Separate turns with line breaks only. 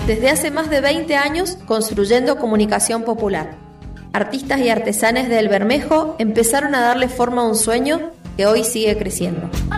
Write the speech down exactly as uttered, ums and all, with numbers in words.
Desde hace más de veinte años construyendo comunicación popular. Artistas y artesanes de El Bermejo empezaron a darle forma a un sueño que hoy sigue creciendo.